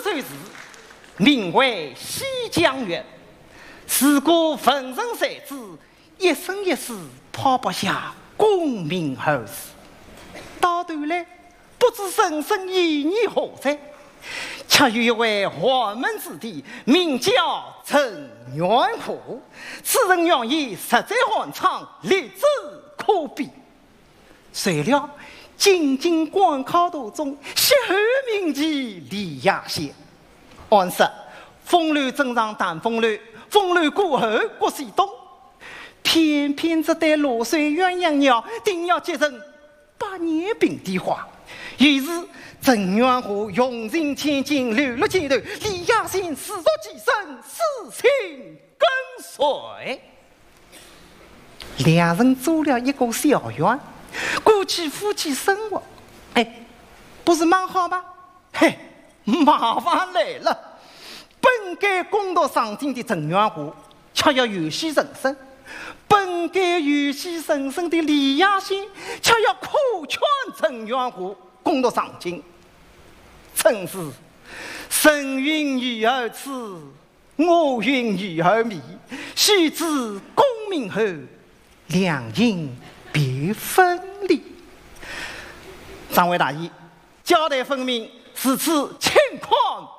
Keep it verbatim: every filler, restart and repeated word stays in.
岁时，名为西江月。自古逢人才子，一生一世抛不下功名后世。到头来，不知人生意义何在？恰有一位豪门子弟，名叫陈元虎。此人愿意实在寒窗，立志可比。谁料进京官考途中，邂逅名妓李亚仙。按说风流正常淡风流，风流过后各西东。偏偏这对落水鸳鸯鸟，定要结成百年平地花。于是陈元虎用情千金，流落街头，李亚仙死作己身，死心跟随。两人租了一个小院，过起夫妻生活。哎，不是蛮好吗？嘿，麻烦来了。本该公道上进的陈元虎，却要游戏人生；本该游戏人生的李亚仙，却要苦劝陈元虎公道上进。真是神云鱼儿痴，我云鱼儿迷。须知功名后，两应别分离。张伟大爷交代分明，此次情况